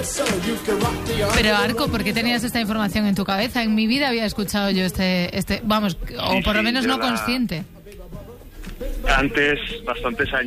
Pero Arco, ¿por qué tenías esta información en tu cabeza? En mi vida había escuchado yo vamos, o por lo menos no consciente. Antes, bastantes años.